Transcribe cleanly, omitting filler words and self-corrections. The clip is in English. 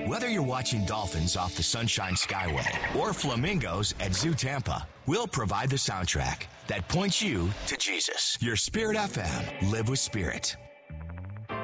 Whether you're watching dolphins off the Sunshine Skyway or flamingos at Zoo Tampa, we'll provide the soundtrack that points you to Jesus. Your Spirit FM. Live with Spirit.